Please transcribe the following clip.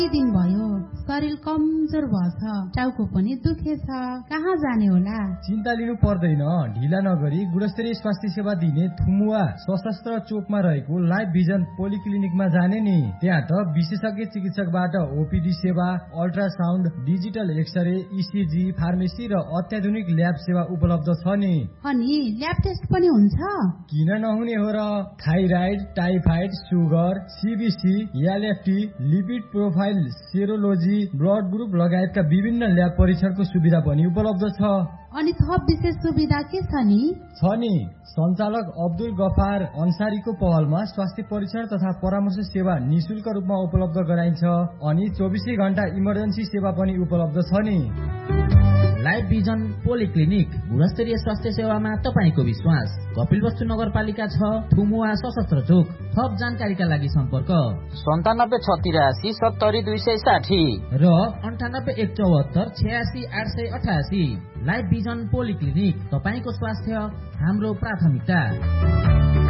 दिन भयो शरीर कमजोर भएछ, टाउको पनि दुखेछ, कहाँ जाने होला? चिन्ता लिनु पर्दैन। ढिला नगरी गुणस्तरीय स्वास्थ्य सेवा दिने थुमुवा सशस्त्र चोकमा रहेको लाइफ भिजन पोलिक्लिनिकमा जाने नि। त्यहाँ त विशेषज्ञ चिकित्सकबाट ओपीडी सेवा, ultrasound, digital x-ray, ECG, pharmacy र अत्याधुनिक ल्याब सेवा उपलब्ध छ नि। अनि ल्याब टेस्ट पनि हुन्छ? किन नहुने हो र। Thyroid, typhoid, sugar, CBC, LFT, lipid profile, सेरोलोजी, blood group लगायतका विभिन्न ल्याब परीक्षणको सुविधा पनि उपलब्ध छ। अनि थप विशेष सुविधा के छ नि? सञ्चालक अब्दुल गफार अन्सारीको पहलमा स्वास्थ्य परीक्षण तथा परामर्श सेवा निशुल्क रूपमा उपलब्ध गराइन्छ। अनि 24 घण्टा इमर्जेन्सी सेवा पनि उपलब्ध छ नि। लाइफ भिजन पोलिक्लिनिक, गुणस्तरीय स्वास्थ्य सेवामा तपाईको विश्वास। कपिलवस्तु नगरपालिका 6, थुमुवा सशस्त्र चोक। थप जानकारीका लागि सम्पर्क 97 683 70 260 र 98 174 86 888। लाइफ भिजन पोलिक्लिनिक, तपाईको स्वास्थ्य हाम्रो प्राथमिकता।